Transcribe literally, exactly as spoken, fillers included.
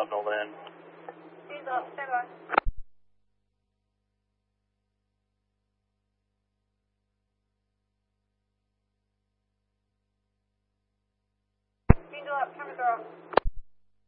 eleven will land. Diesel up, stand by. Diesel up, camera door off.